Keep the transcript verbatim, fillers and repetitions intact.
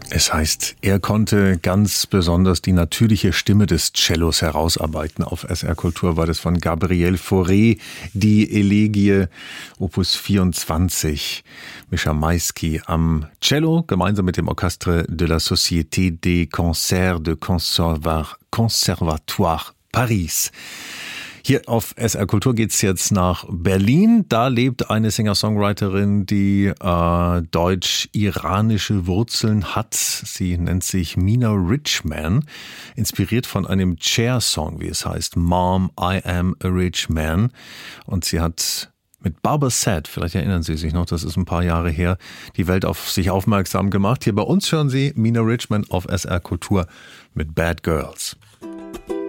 Es heißt, er konnte ganz besonders die natürliche Stimme des Cellos herausarbeiten. Auf S R Kultur war das von Gabriel Fauré, die Elegie, Opus vierundzwanzig. Mischa Maisky am Cello, gemeinsam mit dem Orchestre de la Société des Concerts de Conservatoire Paris. Hier auf S R Kultur geht's jetzt nach Berlin. Da lebt eine Singer-Songwriterin, die äh, deutsch-iranische Wurzeln hat. Sie nennt sich Mina Richman, inspiriert von einem Cher-Song, wie es heißt, Mom, I Am a Rich Man. Und sie hat mit Barbara Sad, vielleicht erinnern Sie sich noch, das ist ein paar Jahre her, die Welt auf sich aufmerksam gemacht. Hier bei uns hören Sie Mina Richman auf S R Kultur mit Bad Girls.